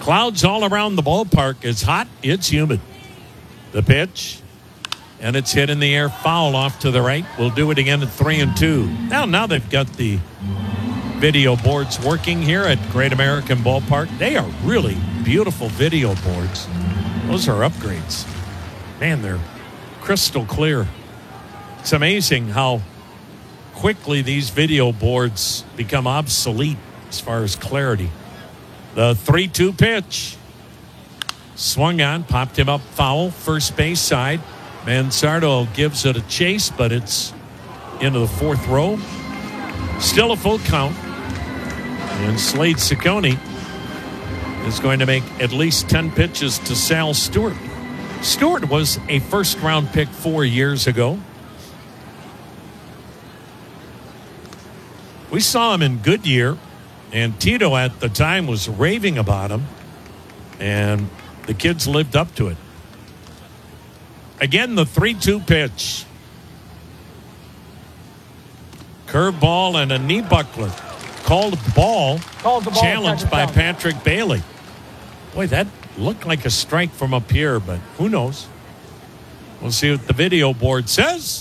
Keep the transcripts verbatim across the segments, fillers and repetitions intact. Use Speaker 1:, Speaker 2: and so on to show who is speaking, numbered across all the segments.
Speaker 1: Clouds all around the ballpark. It's hot. It's humid. The pitch. And it's hit in the air. Foul off to the right. We'll do it again at three and two. Now, now they've got the video boards working here at Great American Ballpark. They are really beautiful video boards. Those are upgrades. Man, they're crystal clear. It's amazing how quickly these video boards become obsolete as far as clarity. The three two pitch. Swung on, popped him up foul, first base side. Manzardo gives it a chase, but it's into the fourth row. Still a full count. And Slade Ciccone is going to make at least ten pitches to Sal Stewart. Stewart was a first-round pick four years ago. We saw him in Goodyear, and Tito at the time was raving about him, and the kids lived up to it. Again, the three two pitch. Curveball and a knee buckler. Called ball.
Speaker 2: Called the ball.
Speaker 1: Challenged by Patrick Bailey. Boy, that looked like a strike from up here, but who knows? We'll see what the video board says.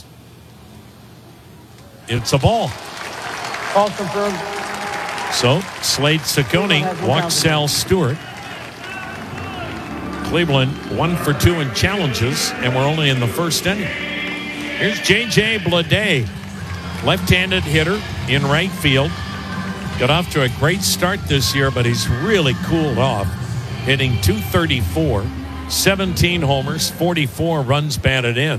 Speaker 1: It's a ball.
Speaker 2: Ball confirmed.
Speaker 1: So, Slade Ciccone walks Sal Stewart. Cleveland one for two in challenges, and we're only in the first inning. Here's J J Bleday, left-handed hitter in right field. Got off to a great start this year, but he's really cooled off, hitting two thirty-four, seventeen homers, forty-four runs batted in.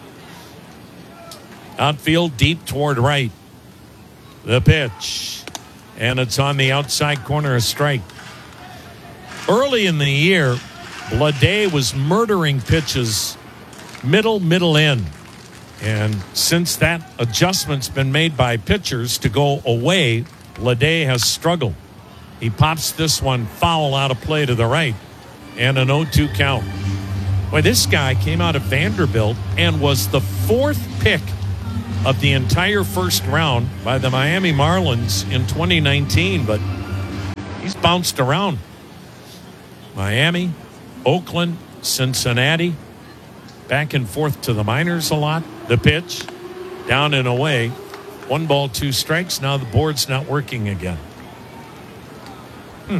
Speaker 1: Outfield deep toward right. The pitch, and it's on the outside corner, a strike. Early in the year, Bleday was murdering pitches middle, middle in. And since that adjustment's been made by pitchers to go away, Bleday has struggled. He pops this one foul out of play to the right, and an oh two count. Boy, this guy came out of Vanderbilt and was the fourth pick of the entire first round by the Miami Marlins in twenty nineteen, but he's bounced around. Miami, Oakland, Cincinnati, back and forth to the minors a lot. The pitch, down and away. One ball, two strikes. Now the board's not working again. Hmm.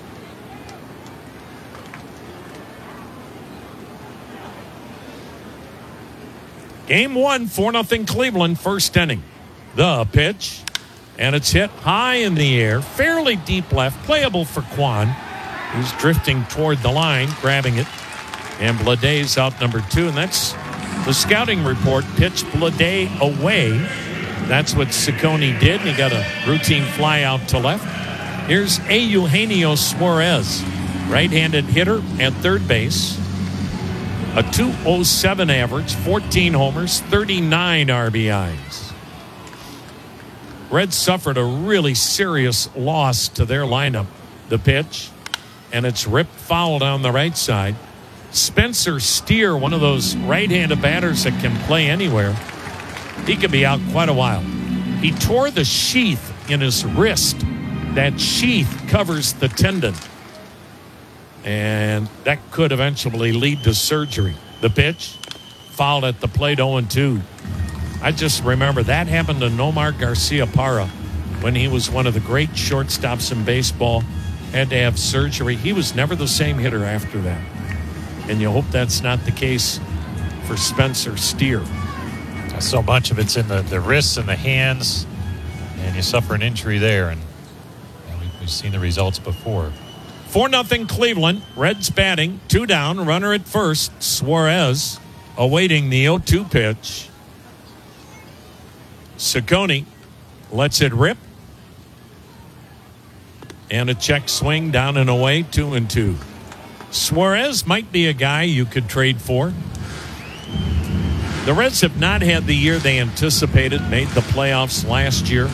Speaker 1: Game one, four nothing Cleveland, first inning. The pitch, and it's hit high in the air, fairly deep left, playable for Kwan. He's drifting toward the line, grabbing it. And Bleday's out number two, and that's the scouting report. Pitch Bleday away. That's what Ciccone did, and he got a routine fly out to left. Here's Eugenio Suarez, right-handed hitter at third base. A two oh seven average, fourteen homers, thirty-nine R B Is. Reds suffered a really serious loss to their lineup. The pitch, and it's ripped foul down the right side. Spencer Steer, one of those right-handed batters that can play anywhere, he could be out quite a while. He tore the sheath in his wrist. That sheath covers the tendon, and that could eventually lead to surgery. The pitch, fouled at the plate, oh and two. I just remember that happened to Nomar Garcia-Parra when he was one of the great shortstops in baseball. Had to have surgery. He was never the same hitter after that. And you hope that's not the case for Spencer Steer.
Speaker 3: So much of it's in the, the wrists and the hands, and you suffer an injury there. And, and we've, we've seen the results before.
Speaker 1: four nothing Cleveland. Reds batting. Two down. Runner at first. Suarez awaiting the oh two pitch. Ciccone lets it rip. And a check swing down and away. Two and two. Suarez might be a guy you could trade for. The Reds have not had the year they anticipated, made the playoffs last year.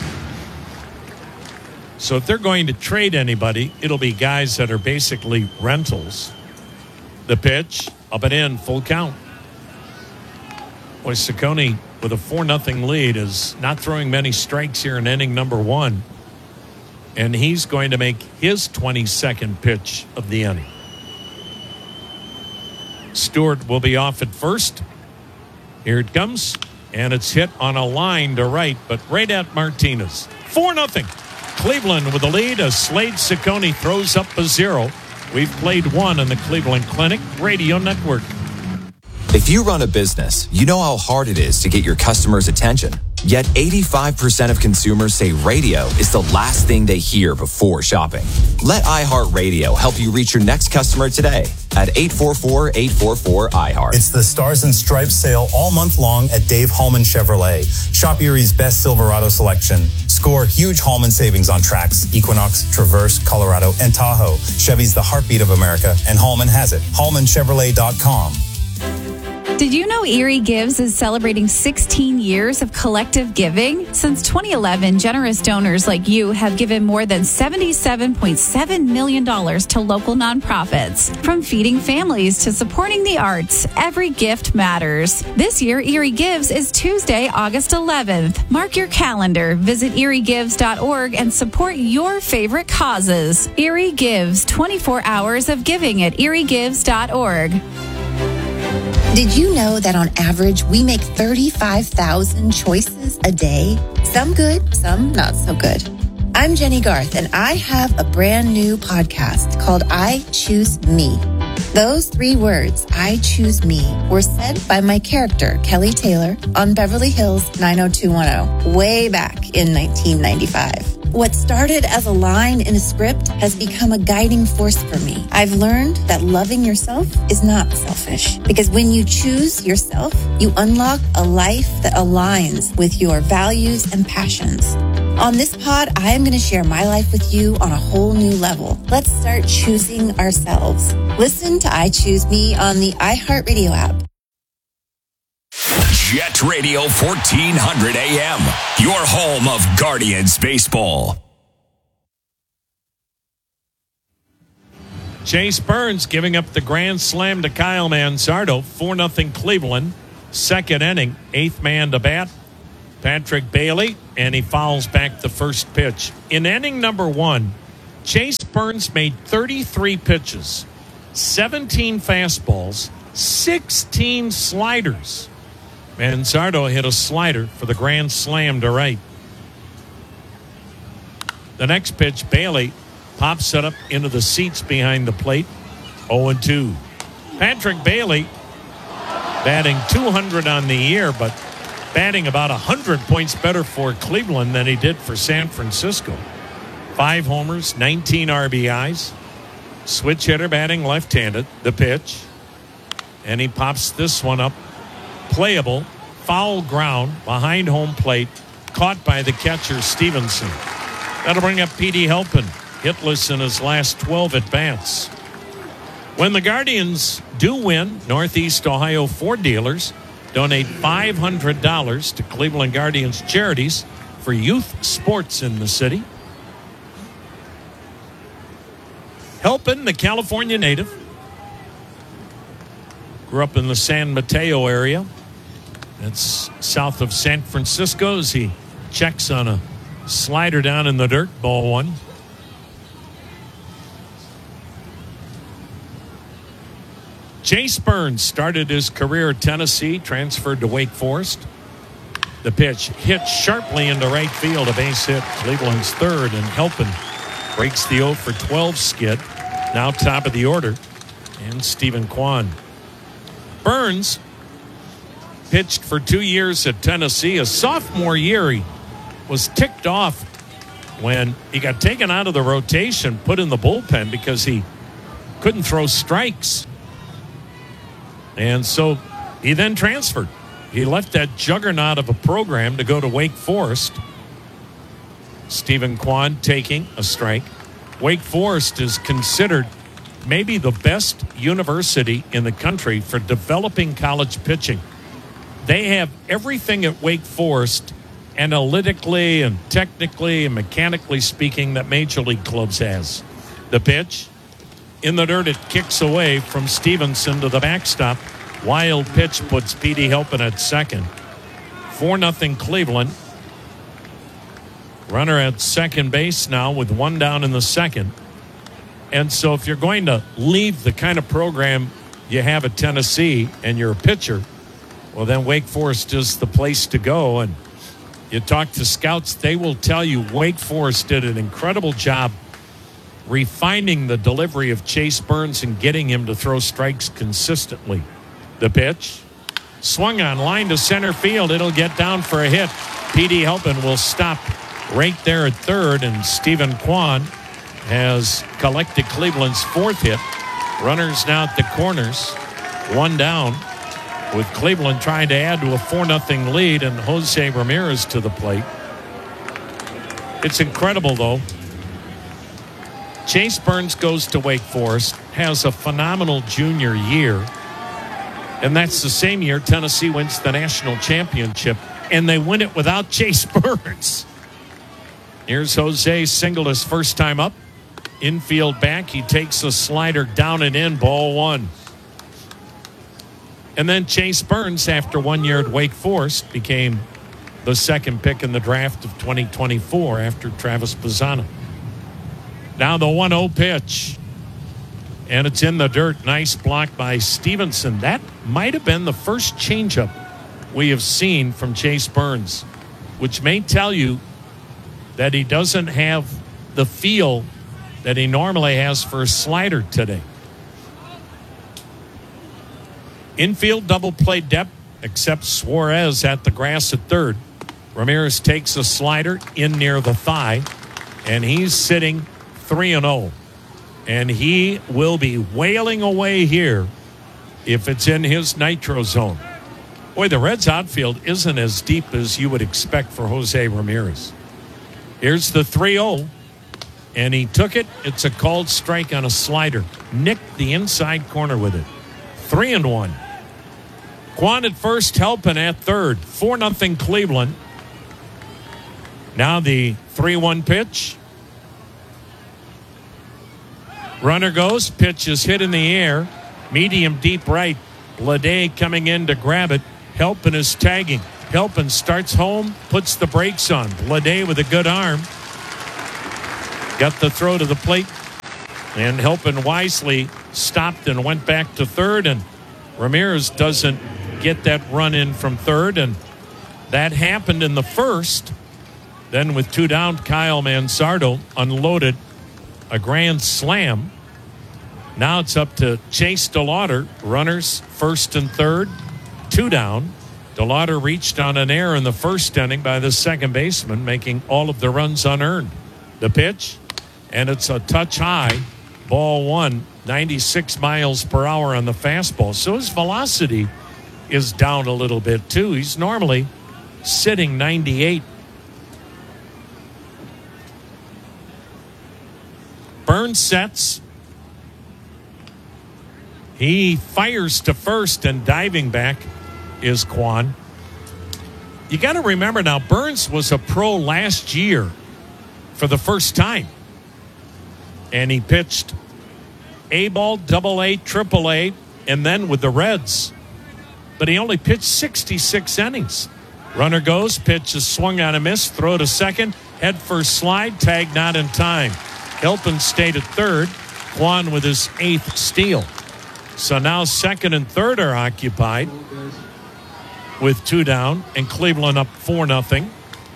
Speaker 1: So if they're going to trade anybody, it'll be guys that are basically rentals. The pitch, up and in, full count. Boy, Ciccone with a four nothing lead is not throwing many strikes here in inning number one. and he's going to make his twenty-second pitch of the inning. Stewart will be off at first. Here it comes, and it's hit on a line to right, but right at Martinez. four nothing. Cleveland with the lead as Slade Ciccone throws up a zero. We've played one on the Cleveland Clinic Radio Network.
Speaker 4: If you run a business, you know how hard it is to get your customers' attention. Yet eighty-five percent of consumers say radio is the last thing they hear before shopping. Let iHeartRadio help you reach your next customer today at eight four four, eight four four, I heart.
Speaker 5: It's the Stars and Stripes sale all month long at Dave Hallman Chevrolet. Shop Erie's best Silverado selection. Score huge Hallman savings on Trax, Equinox, Traverse, Colorado, and Tahoe. Chevy's the heartbeat of America, and Hallman has it. Hallman Chevrolet dot com.
Speaker 6: Did you know Erie Gives is celebrating sixteen years of collective giving? Since twenty eleven, generous donors like you have given more than seventy-seven point seven million dollars to local nonprofits. From feeding families to supporting the arts, every gift matters. This year, Erie Gives is Tuesday, August eleventh. Mark your calendar, visit erie gives dot org and support your favorite causes. Erie Gives, twenty-four hours of giving at erie gives dot org.
Speaker 7: Did you know that on average, we make thirty-five thousand choices a day? Some good, some not so good. I'm Jenny Garth, and I have a brand new podcast called I Choose Me. Those three words, I choose me, were said by my character, Kelly Taylor, on Beverly Hills nine oh two one oh, way back in nineteen ninety-five. What started as a line in a script has become a guiding force for me. I've learned that loving yourself is not selfish, because when you choose yourself, you unlock a life that aligns with your values and passions. On this pod, I am going to share my life with you on a whole new level. Let's start choosing ourselves. Listen to I Choose Me on the iHeartRadio app.
Speaker 8: Jet Radio fourteen hundred A M, your home of Guardians baseball.
Speaker 1: Chase Burns giving up the grand slam to Kyle Manzardo. four nothing Cleveland. Second inning, eighth man to bat, Patrick Bailey, and he fouls back the first pitch. In inning number one, Chase Burns made thirty-three pitches, seventeen fastballs, sixteen sliders. Manzardo hit a slider for the grand slam to right. The next pitch, Bailey pops it up into the seats behind the plate. oh and two. Patrick Bailey batting two hundred on the year, but batting about one hundred points better for Cleveland than he did for San Francisco. Five homers, nineteen R B Is. Switch hitter batting left-handed. The pitch. And he pops this one up. Playable, foul ground behind home plate, caught by the catcher Stevenson. That'll bring up Petey Helpin, hitless in his last twelve at-bats. When the Guardians do win, Northeast Ohio Ford dealers donate five hundred dollars to Cleveland Guardians charities for youth sports in the city. Helpin, the California native, grew up in the San Mateo area. That's south of San Francisco as he checks on a slider down in the dirt. Ball one. Chase Burns started his career at Tennessee, transferred to Wake Forest. The pitch hit sharply into right field, a base hit. Cleveland's third, and Helpin breaks the oh for twelve skid. Now top of the order, and Stephen Kwan. Burns pitched for two years at Tennessee. A sophomore year, he was ticked off when he got taken out of the rotation, put in the bullpen because he couldn't throw strikes. And so he then transferred. He left that juggernaut of a program to go to Wake Forest. Stephen Kwan taking a strike. Wake Forest is considered maybe the best university in the country for developing college pitching. They have everything at Wake Forest, analytically and technically and mechanically speaking, that Major League clubs has. The pitch in the dirt, it kicks away from Stevenson to the backstop. Wild pitch puts Petey Helpin at second. four nothing Cleveland. Runner at second base now with one down in the second. And so if you're going to leave the kind of program you have at Tennessee and you're a pitcher, well, then Wake Forest is the place to go. And you talk to scouts, they will tell you Wake Forest did an incredible job refining the delivery of Chase Burns and getting him to throw strikes consistently. The pitch, swung on, line to center field. It'll get down for a hit. P D. Halpin will stop right there at third, and Stephen Kwan has collected Cleveland's fourth hit. Runners now at the corners, one down, with Cleveland trying to add to a four nothing lead, and Jose Ramirez to the plate. It's incredible, though. Chase Burns goes to Wake Forest, has a phenomenal junior year, and that's the same year Tennessee wins the national championship, and they win it without Chase Burns. Here's Jose, singled his first time up. Infield back, he takes a slider down and in, ball one. And then Chase Burns, after one year at Wake Forest, became the second pick in the draft of twenty twenty-four after Travis Bazzana. Now the one oh pitch. And it's in the dirt. Nice block by Stevenson. That might have been the first changeup we have seen from Chase Burns, which may tell you that he doesn't have the feel that he normally has for a slider today. Infield double play depth, except Suarez at the grass at third. Ramirez takes a slider in near the thigh, and he's sitting three and oh. And he will be wailing away here if it's in his nitro zone. Boy, the Reds outfield isn't as deep as you would expect for Jose Ramirez. Here's the three oh, and he took it. It's a called strike on a slider. Nicked the inside corner with it. Three and one. Kwan at first, Halpin at third. Four nothing Cleveland. Now the three one pitch. Runner goes. Pitch is hit in the air. Medium deep right. Bleday coming in to grab it. Halpin is tagging. Halpin starts home, puts the brakes on. Bleday with a good arm. Got the throw to the plate. And Halpin wisely stopped and went back to third. And Ramirez doesn't get that run in from third. And that happened in the first. Then with two down, Kyle Manzardo unloaded a grand slam. Now it's up to Chase DeLauder. Runners first and third. Two down. DeLauder reached on an error in the first inning by the second baseman, making all of the runs unearned. The pitch, and it's a touch high. Ball one, ninety-six miles per hour on the fastball. So his velocity is down a little bit, too. He's normally sitting ninety-eight. Burns sets. He fires to first, and diving back is Kwan. You got to remember now, Burns was a pro last year for the first time. And he pitched A-ball, double A, triple A, and then with the Reds. But he only pitched sixty-six innings. Runner goes, pitch is swung on a miss, throw to second, head first slide, tag not in time. Halpin stayed at third, Kwan with his eighth steal. So now second and third are occupied with two down, and Cleveland up four nothing.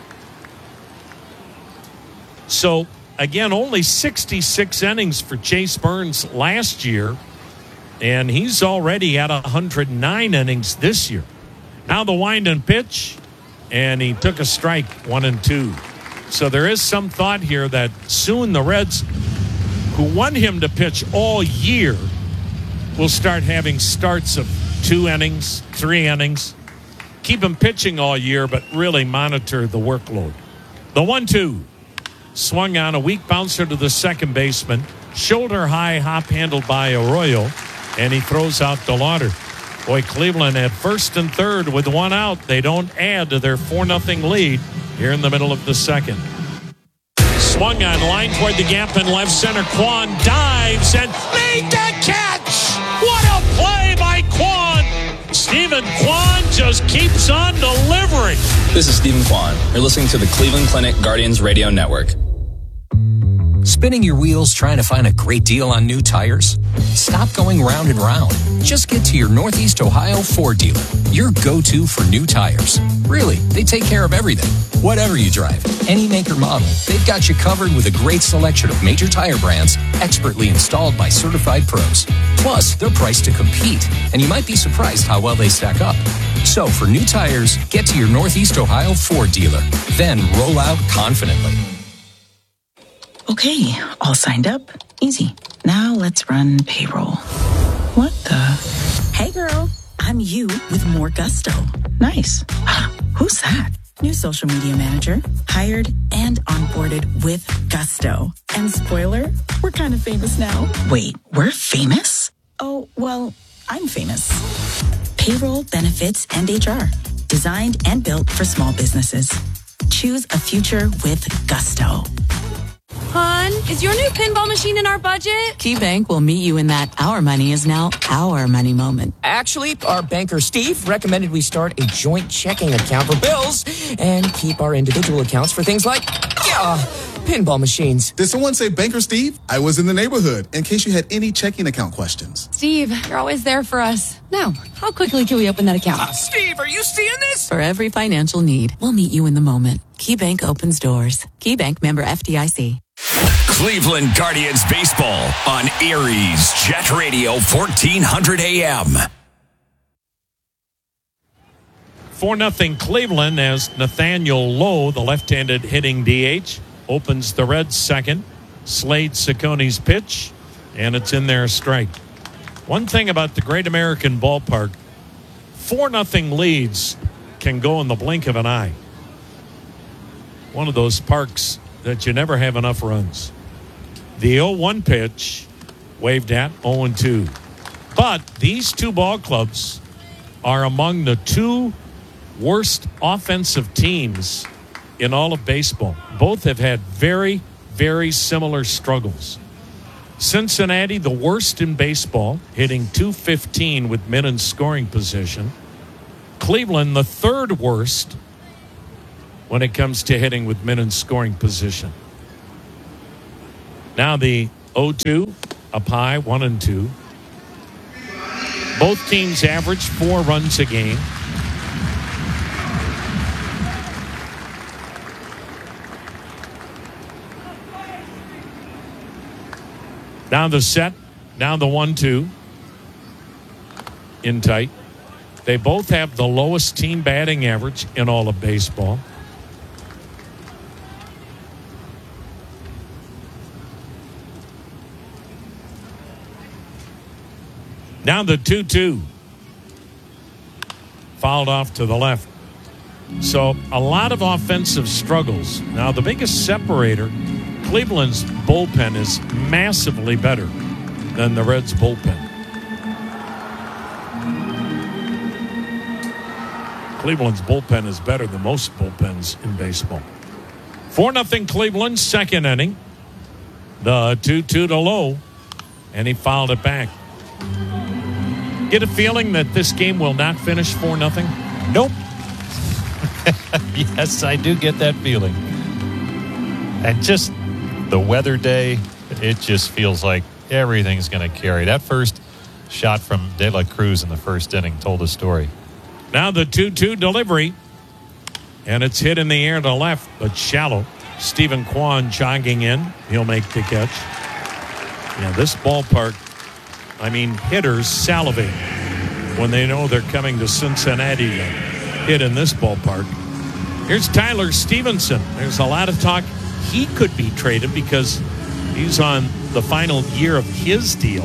Speaker 1: So again, only sixty-six innings for Chase Burns last year, and he's already at one hundred nine innings this year. Now the wind and pitch, and he took a strike, one and two. So there is some thought here that soon the Reds, who want him to pitch all year, will start having starts of two innings, three innings. Keep him pitching all year, but really monitor the workload. The one two. Swung on a weak bouncer to the second baseman. Shoulder high hop handled by Arroyo. And he throws out DeLauder. Boy, Cleveland at first and third with one out. They don't add to their four nothing lead here in the middle of the second. Swung on, line toward the gap in left center. Kwan dives and made the catch. What a play by Kwan. Stephen Kwan just keeps on delivering.
Speaker 9: This is Stephen Kwan. You're listening to the Cleveland Clinic Guardians Radio Network.
Speaker 10: Spinning your wheels trying to find a great deal on new tires? Stop going round and round. Just get to your Northeast Ohio Ford dealer, your go-to for new tires. Really, they take care of everything. Whatever you drive, any make or model, they've got you covered with a great selection of major tire brands, expertly installed by certified pros. Plus, they're priced to compete, and you might be surprised how well they stack up. So for new tires, get to your Northeast Ohio Ford dealer. Then roll out confidently.
Speaker 11: Okay, all signed up. Easy. Now let's run payroll. What the? Hey girl, I'm you with more gusto. Nice. Who's that? New social media manager, hired and onboarded with gusto. And spoiler, we're kind of famous now. Wait, we're famous? Oh, well, I'm famous. Payroll, benefits, and H R. Designed and built for small businesses. Choose a future with gusto.
Speaker 12: Hon, is your new pinball machine in our budget?
Speaker 11: KeyBank will meet you in that our money is now our money moment.
Speaker 13: Actually, our banker Steve recommended we start a joint checking account for bills and keep our individual accounts for things like, yeah, pinball machines.
Speaker 14: Did someone say Banker Steve? I was in the neighborhood in case you had any checking account questions.
Speaker 12: Steve, you're always there for us. Now, how quickly can we open that account?
Speaker 13: Uh, Steve, are you seeing this?
Speaker 11: For every financial need, we'll meet you in the moment. KeyBank opens doors. KeyBank member F D I C.
Speaker 8: Cleveland Guardians baseball on Erie's Jet Radio fourteen hundred A M.
Speaker 1: four nothing Cleveland as Nathaniel Lowe, the left-handed hitting D H, opens the Reds' second. Slade Cicconi's pitch, and it's in there, strike. One thing about the Great American Ballpark, four nothing leads can go in the blink of an eye. One of those parks that you never have enough runs. The oh one pitch, waved at, oh and two. But these two ball clubs are among the two worst offensive teams in all of baseball. Both have had very, very similar struggles. Cincinnati, the worst in baseball, hitting two fifteen with men in scoring position. Cleveland, the third worst when it comes to hitting with men in scoring position. Now the oh two, up high, one and two. Both teams average four runs a game. Now the set, now the one two. In tight. They both have the lowest team batting average in all of baseball. Now the two two. Fouled off to the left. So a lot of offensive struggles. Now the biggest separator, Cleveland's bullpen is massively better than the Reds' bullpen. Cleveland's bullpen is better than most bullpens in baseball. four nothing Cleveland, second inning. The two two to Lowe, and he fouled it back. Get a feeling that this game will not finish four nothing?
Speaker 3: Nope. Yes, I do get that feeling. And just the weather day, it just feels like everything's going to carry. That first shot from De La Cruz in the first inning told a story.
Speaker 1: Now the two two delivery, and it's hit in the air to left, but shallow. Stephen Kwan jogging in. He'll make the catch. Yeah, this ballpark, I mean, hitters salivate when they know they're coming to Cincinnati to hit in this ballpark. Here's Tyler Stevenson. There's a lot of talk he could be traded because he's on the final year of his deal.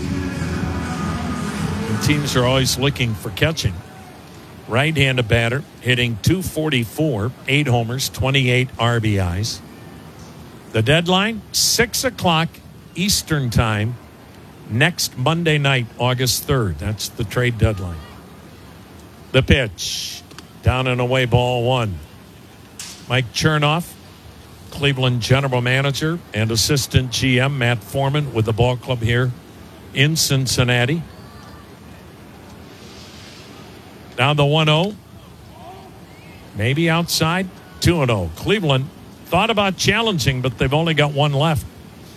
Speaker 1: And teams are always looking for catching. Right-handed batter, hitting two forty-four, eight homers, twenty-eight R B Is. The deadline, six o'clock Eastern Time, next Monday night, August third. That's the trade deadline. The pitch, down and away, ball one. Mike Chernoff, Cleveland general manager, and assistant G M Matt Foreman with the ball club here in Cincinnati. Now the one oh. Maybe outside. two and oh. Cleveland thought about challenging, but they've only got one left.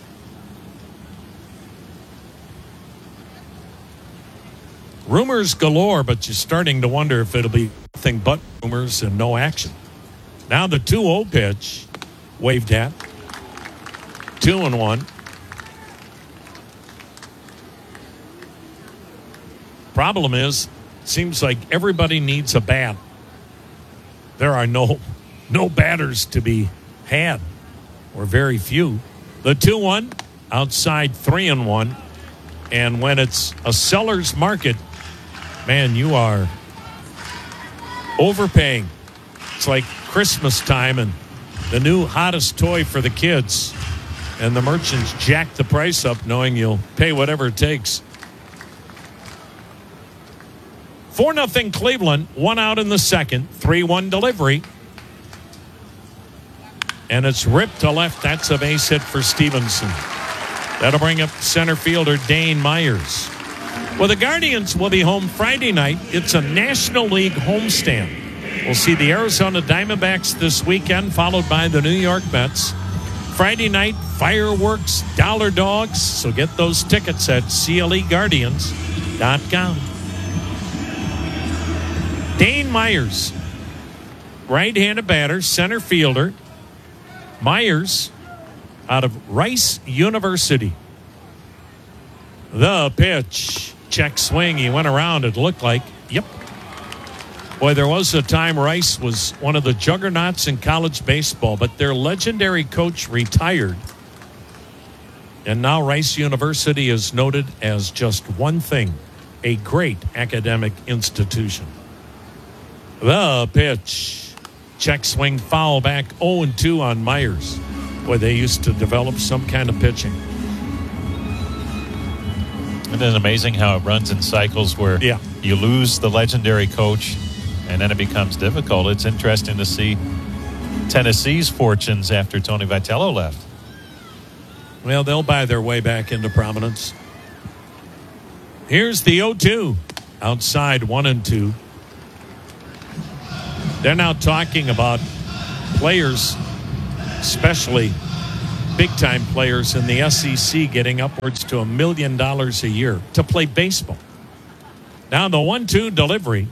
Speaker 1: Rumors galore, but you're starting to wonder if it'll be nothing but rumors and no action. Now the two oh pitch, waved at. Two and one. Problem is, seems like everybody needs a bat. There are no no batters to be had, or very few. The two one, outside three and one. And when it's a seller's market, man, you are overpaying. It's like Christmas time and the new hottest toy for the kids. And the merchants jack the price up knowing you'll pay whatever it takes. four nothing Cleveland, one out in the second, three one delivery. And it's ripped to left. That's a base hit for Stevenson. That'll bring up center fielder Dane Myers. Well, the Guardians will be home Friday night. It's a National League homestand. We'll see the Arizona Diamondbacks this weekend, followed by the New York Mets. Friday night, fireworks, dollar dogs. So get those tickets at C L E Guardians dot com. Dane Myers, right-handed batter, center fielder. Myers out of Rice University. The pitch. Check swing. He went around, it looked like. Yep. Boy, there was a time Rice was one of the juggernauts in college baseball, but their legendary coach retired. And now Rice University is noted as just one thing, a great academic institution. The pitch. Check swing, foul back, oh and two on Myers. Boy, they used to develop some kind of pitching.
Speaker 3: Isn't it amazing how it runs in cycles where
Speaker 1: yeah.
Speaker 3: you lose the legendary coach and then it becomes difficult? It's interesting to see Tennessee's fortunes after Tony Vitello left.
Speaker 1: Well, they'll buy their way back into prominence. Here's the oh two. Outside, one and two. They're now talking about players, especially big-time players in the S E C, getting upwards to a million dollars a year to play baseball. Now the one two delivery.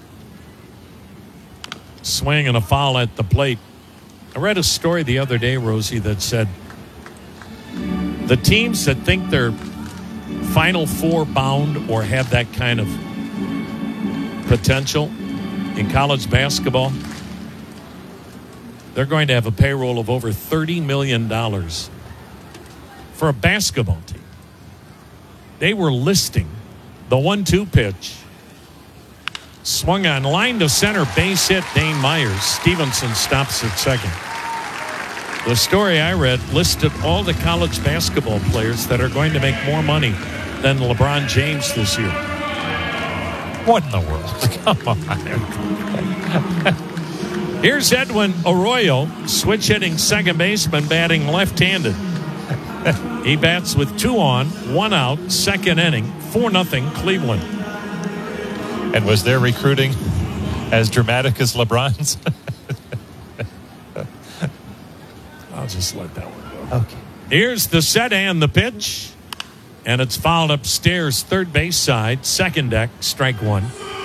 Speaker 1: Swing and a foul at the plate. I read a story the other day, Rosie, that said the teams that think they're Final Four bound or have that kind of potential in college basketball, they're going to have a payroll of over thirty million dollars for a basketball team. They were listing the one two pitch. Swung on, line to center, base hit, Dane Myers. Stevenson stops at second. The story I read listed all the college basketball players that are going to make more money than LeBron James this year.
Speaker 3: What in the world? Come on.
Speaker 1: Here's Edwin Arroyo, switch hitting second baseman, batting left-handed. He bats with two on, one out, second inning, four nothing Cleveland.
Speaker 3: And was their recruiting as dramatic as LeBron's?
Speaker 1: I'll just let that one go.
Speaker 3: Okay.
Speaker 1: Here's the set and the pitch. And it's fouled upstairs, third base side, second deck, strike one.